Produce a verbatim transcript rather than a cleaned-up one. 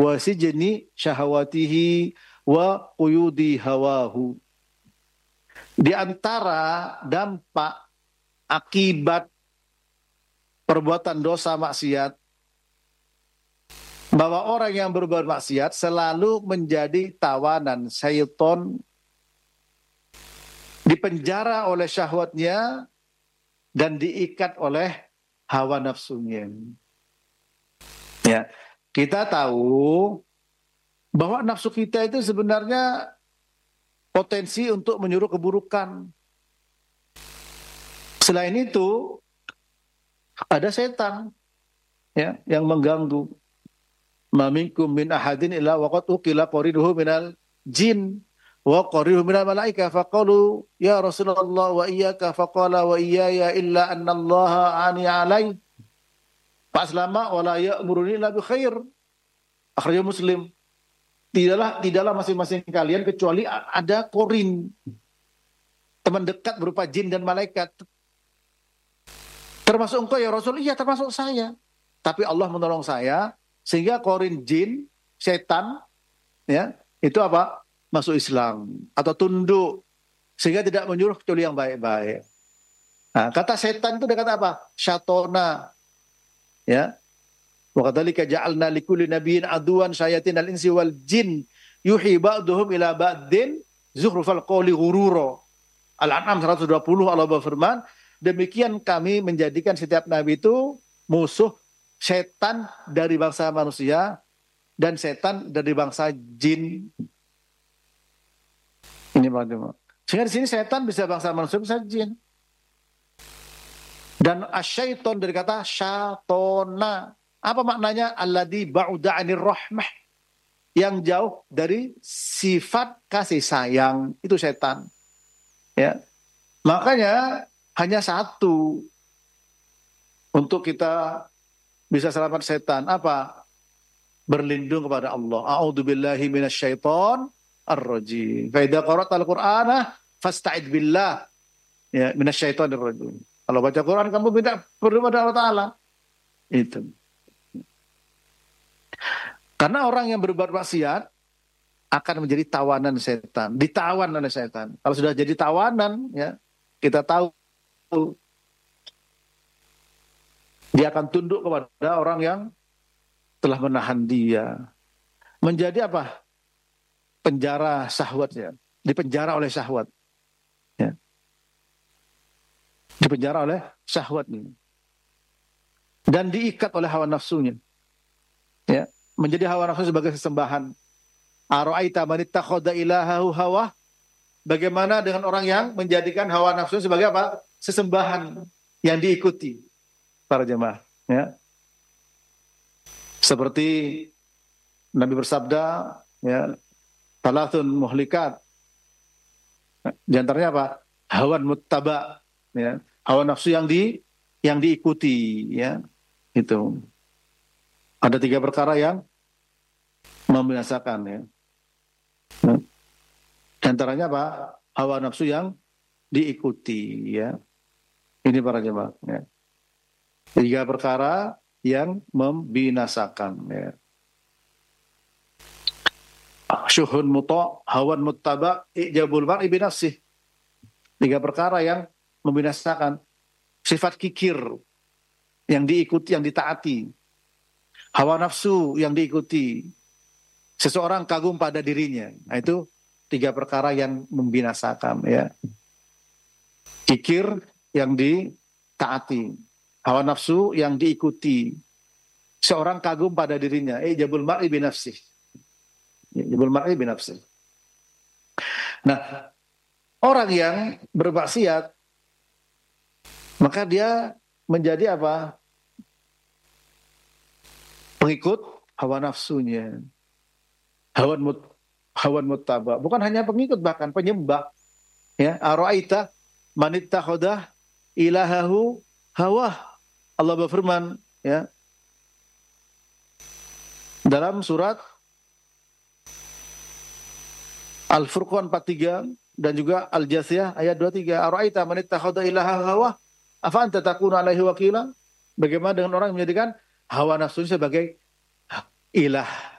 wa sijni syahawatihi wa quyudi hawahu. Di antara dampak akibat perbuatan dosa maksiat, bahwa orang yang berbuat maksiat selalu menjadi tawanan syaitan, dipenjara oleh syahwatnya dan diikat oleh hawa nafsunya. Ya, kita tahu bahwa nafsu kita itu sebenarnya potensi untuk menyuruh keburukan. Selain itu, ada setan ya yang mengganggu. Ma minkum min ahadin illa waqad uqila qarinuhu minal jin wa qarinuhu minal malaika faqalu ya Rasulullah wa iyyaka faqala wa iyaya illa anna Allah ani alai faslama wa la ya'muruni illa bi khair. Akhirnya Muslim. Tidaklah tidaklah masing-masing kalian kecuali ada korin, teman dekat berupa jin dan malaikat. Termasuk engkau ya Rasul? Iya, termasuk saya. Tapi Allah menolong saya sehingga korin jin, setan, ya itu apa? Masuk Islam atau tunduk sehingga tidak menyuruh kecuali yang baik-baik. Nah, kata setan itu dia kata apa? Syatona, ya. Wa kadzalika ja'alna likulli nabiyyin aduwan syayatinal insi wal jin yuhi ba'duhum ila ba'din zukhrufal qawli ghurura. Al-An'am seratus dua puluh Allah berfirman, demikian kami menjadikan setiap nabi itu musuh setan dari bangsa manusia dan setan dari bangsa jin. Ini bagaimana? Sehingga di sini setan bisa bangsa manusia, bisa jin. Dan asyaiton dari kata syatona. Apa maknanya? Alladzi ba'uda 'anir rahmah. Yang jauh dari sifat kasih sayang, itu setan. Ya. Makanya hanya satu untuk kita bisa selamat setan. Apa? Berlindung kepada Allah. A'udzubillahi minasyaitonir rajim. Fa idza qara'tal Qur'ana fasta'id billah. Ya, minasyaitonir rajim. Kalau baca Quran kamu minta berdoa kepada Allah Taala. Itu. Karena orang yang berbuat maksiat akan menjadi tawanan setan, ditawan oleh setan. Kalau sudah jadi tawanan, ya kita tahu dia akan tunduk kepada orang yang telah menahan dia. Menjadi apa? Penjara syahwatnya, dipenjara oleh syahwat. Ya. Dipenjara oleh syahwatnya. Dan diikat oleh hawa nafsunya. Ya. Menjadi hawa nafsu sebagai sesembahan. Ara'aita man ittakhadha ilahahu hawa? Bagaimana dengan orang yang menjadikan hawa nafsu sebagai apa? Sesembahan yang diikuti para jemaah, ya. Seperti Nabi bersabda, ya, thalathun muhlikat. Di antaranya apa? Hawan muttaba, ya. Hawa nafsu yang di yang diikuti, ya. Itu. Ada tiga perkara yang membinasakan, ya. Di antaranya apa? Hawa nafsu yang diikuti, ya. Ini para jemaah, ya. Tiga perkara yang membinasakan, ya. Syuhun muta', hawan muttaba', ijabul mar'i binafsih. Tiga perkara yang membinasakan. Sifat kikir yang diikuti, yang ditaati. Hawa nafsu yang diikuti. Seseorang kagum pada dirinya. Nah, itu tiga perkara yang membinasakan, ya. Kikir yang ditaati, hawa nafsu yang diikuti. Seorang kagum pada dirinya. Eh jabul mar'i binafsih. Jabul mar'i binafsih. Nah, orang yang bermaksiat maka dia menjadi apa? Pengikut hawa nafsunya. Hawan mut hawan muttaba, bukan hanya pengikut, bahkan penyembah, ya. Ara'aita man ittakhadha ilahahu hawa. Allah berfirman, ya, dalam surat Al-Furqan empat puluh tiga dan juga Al-Jathiyah ayat dua puluh tiga. Ara'aita man ittakhadha ilahahu hawa afa anta takunu alaihi wakila. Bagaimana dengan orang yang menjadikan hawa nafsunya sebagai ilah,